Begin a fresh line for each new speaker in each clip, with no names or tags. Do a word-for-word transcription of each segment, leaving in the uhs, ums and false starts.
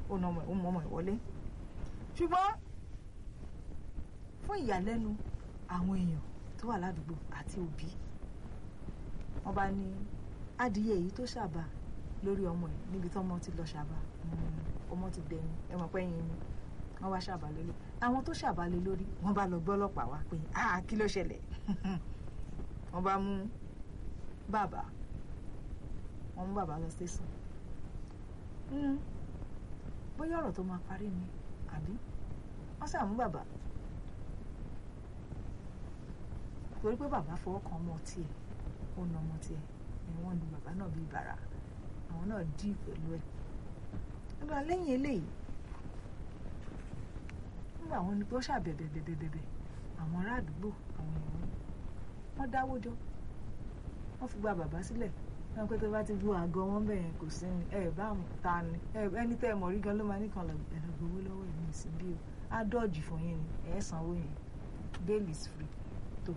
ó na ọmọ ẹ̀ ó mú ọmọ ẹ̀ wọlé ṣùgbọ́n fún ìyàlẹ́nu àwọn èèyàn tó wà ládùúgbò àti òbí wọ́n bá ní adìyẹ èyí tó ṣàbà lórí ọmọ ẹ̀ níbi tí ọmọ ti lọ ṣàbà ọmọ ti dẹ̀yìn ẹ̀wọ̀n pẹ́yìn ni wọ́n wá ṣàbà lé lórí àwọn tó ṣàbà lé lórí wọ́n bá lọ gbọ́ ọlọ́pàá wá pé ah kí ló ṣẹlẹ̀ wọ́n bá mú bàbá wọ́n mú bàbá lọ station bóyá ọ̀rọ̀ tó máa parí ni àbí wọ́n ṣàmú bàbá torí pé bàbá fọwọ́ kan ọmọ tiẹ̀ ó na ọmọ tiẹ̀ ni wọ́n lu bàbá náà bíi bàrà àwọn náà dì pẹ̀lú ẹ̀ nígbà lẹ́yìn eléyìí nígbà àwọn ni pé ó ṣàbẹ̀bẹ̀bẹ̀bẹ̀bẹ̀ àwọn ará àdúgbò àwọn èèyàn wọ́n dáwó jọ wọ́n fi gba bàbá sílẹ̀ wọ́n pé tó bá ti gbọ́ àgọ́ wọn bẹ̀rẹ̀ kò sí ní ẹ̀ bá ta ni ẹni tẹ́ ẹ mọ̀ rí gan ló máa ní kan ẹ̀rọ gbowó lọ́wọ́ ìlú ìsìn bí o á dọ́ọ̀jì fún yín ni ẹ̀ sanwó yẹn bail is free tó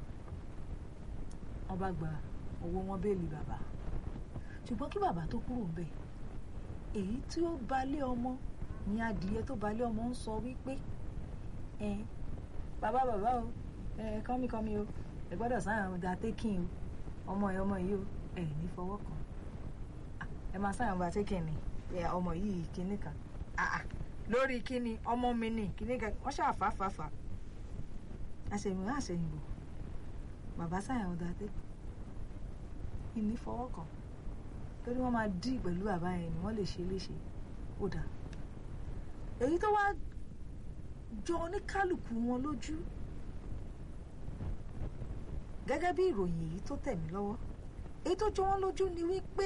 wọ́n bá gba owó wọn béèlì bàbá ṣùgbọ́n kí bàbá tó kúrò ń bẹ̀ èyí tí ó balẹ̀ ọmọ ní adìyẹ tó balẹ̀ ọmọ ń sọ wípé ẹ bàbá bàbá o ẹ kọ́mí kọ́mí o ẹ gbọ́dọ̀ sáyàn ọ̀dà tẹ́kìn o ọmọ ẹ ọmọ yìí o ẹ ní fọwọ́ kan ẹ máa sáyàn ọ̀dà tẹ́kìn ni ọmọ yìí kíní kan lórí kíní ọmọ mi ní kíní kan wọ́n ṣàfàfàfà àṣẹyìnbó àṣẹyìnbó bàbá sáyàn ọ̀dà tẹ́kìn ìní fọwọ́ kan torí wọ́n máa dí pẹ̀lú bàbá yẹn ni wọ́n lè ṣe léṣe ó dà èyí tó wá jọ oníkálùkù wọn lójú gẹ́gẹ́ bí ìròyìn èyí tó tẹ̀ mí lọ́wọ́ èyí tó jọ wọ́n lójú ni wípé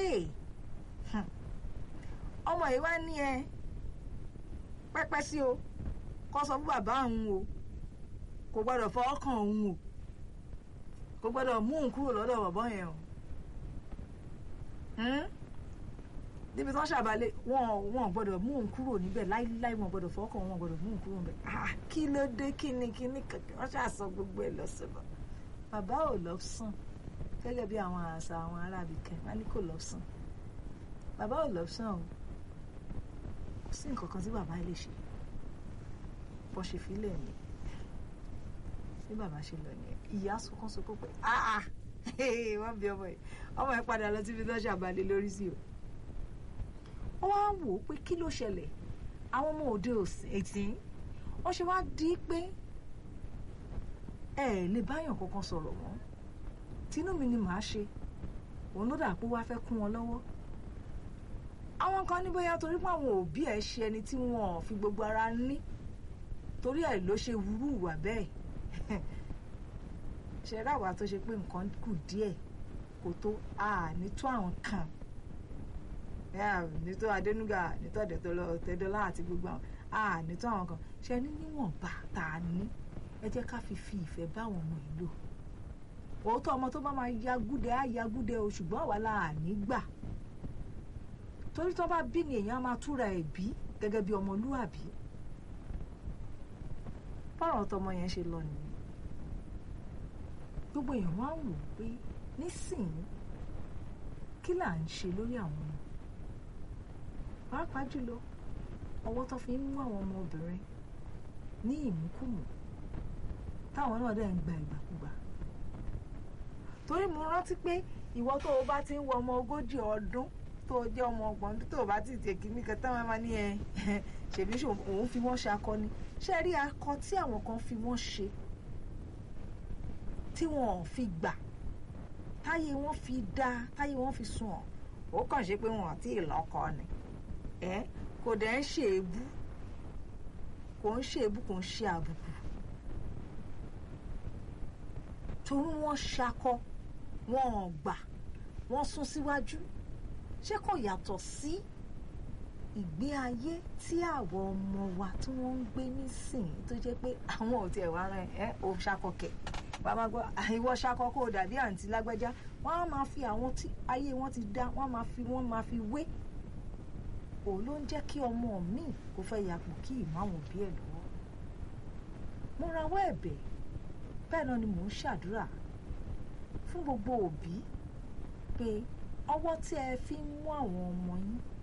ọmọ yìí wá ní ẹ pẹ́pẹ́ sí o kó sọ fún bàbá òun o kò gbọ́dọ̀ fọwọ́ kàn òun o kò gbọ́dọ̀ mú òun kúrò lọ́dọ̀ bàbá yẹn o níbi tí wọ́n ṣàbálẹ̀ wọn wọn gbọ́dọ̀ mú òun kúrò níbẹ̀ láíláí wọn gbọ́dọ̀ fọwọ́ kàn wọn gbọ́dọ̀ mú òun kúrò níbẹ̀ kí ló dé kí ni kí ni kankan wọ́n ṣàṣọ gbogbo ẹ̀ lọ́sọ̀bọ̀ bàbá ò lọ sùn gẹ́gẹ́ bí àwọn àṣà àwọn arábì kan wọ́n ní kò lọ sùn bàbá ò lọ sùn o kò sí nǹkan kan tí bàbá lè ṣe bó ṣe filẹ̀ ni bí bàbá ṣe lọ ni ìyá sunkún sunkún pé ah wọ́n bí ọmọ yìí ọmọ yìí padà lọ síbi tó ṣàbálẹ̀ lórí sí o wọ́n wá wò ó pé kí ló ṣẹlẹ̀ àwọn ọmọ òde òsìn wọ́n ṣe wá di pé ẹ lè báyàn kankan sọ̀rọ̀ wọn tinú mi ni màá ṣe òun ló dà pé wá fẹ́ kún wọn lọ́wọ́ àwọn kan ní bóyá torí pé àwọn òbí ẹ̀ ṣe ẹni tí wọ́n fi gbogbo ara ní torí ẹ̀ ló ṣe wúrú ìwà bẹ́ẹ̀ ṣe ráwa tó ṣe pé nǹkan kù díẹ̀ kò tó àní tó àwọn kan nítọ́ Adénúgà nítọ́ Tẹ́dọ́lá àti gbogbo àwọn àní tó àwọn kan ṣe ní níwọ̀nba tá a ní ẹ jẹ́ ká fi fi ìfẹ́ bá àwọn ọmọ ìlú òótọ́ ọmọ tó bá máa yagúdẹ á yagúdẹ o ṣùgbọ́n àwa la àní gbà torí tó bá bí ni èèyàn máa túra ẹ̀ bí gẹ́gẹ́ bí ọmọlúwàbí bọ́rọ̀ tọmọ yẹn ṣe lọ nìyí gbogbo èèyàn wá wò pé nísìnyí kí là ń ṣe lórí àwọn ọmọ pàápàá jùlọ ọwọ́ tó fi ń mú àwọn ọmọbìnrin ní ìmúkùmù táwọn náà dẹ̀ ń gba ìgbàkúgbà torí mo rántí pé ìwọ tó o bá ti ń wọ ọmọ ogójì ọdún tó o jẹ́ ọmọ ọgbọ̀n tó o bá ti tèkì mí kẹta wọn máa ní ẹ ṣèbí òun fi wọ́n ṣe akọni ṣe rí akọ tí àwọn kan fi wọ́n ṣe tí wọn ò fi gbà táyé wọn fi dá táyé wọn fi sùn ọ́ ó kàn ṣe pé wọn àti ìlọ́kọ ni ẹ kò dẹ̀ ń ṣe èébú kò ń ṣe èébú kò ń ṣe àbùkù torí wọ́n ṣakọ wọn ò gbà wọ́n sún síwájú ṣé kò yàtọ̀ sí ìgbé ayé tí àwọn ọmọ wa tí wọ́n ń gbé nísìnyí tó jẹ́ pé àwọn ò tiẹ̀ wá rẹ̀ ẹ́ ò ṣakọ kẹ̀ bàbá gbọ́ ìwọ ṣakọ kó o dàbí àǹtí lágbájá wọ́n á máa fi àwọn tí ayé wọn ti dá wọ́n máa fi wọ́n máa fi wé òun ló ń jẹ́ kí ọmọ mi kò fẹ́ yàpò kí ìmọ̀ àwọn òbí ẹ̀ lọ́wọ́ mo rawọ́ ẹ̀bẹ̀ bẹ́ẹ̀ náà ni mò ń ṣàdúrà fún gbogbo òbí pé ọwọ́ tí ẹ fi ń mú àwọn ọmọ yín